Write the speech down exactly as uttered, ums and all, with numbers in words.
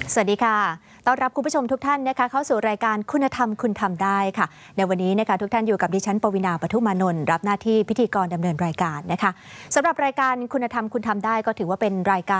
สวัสดีค่ะต้อนรับคุณผู้ชมทุกท่านนะคะเข้าสู่รายการคุณธรรมคุณทำได้ค่ะในวันนี้นะคะทุกท่านอยู่กับดิฉันปวีณา ปทุมมานนท์รับหน้าที่พิธีกรดำเนินรายการนะคะสำหรับรายการคุณธรรมคุณทำได้ก็ถือว่าเป็นรายการ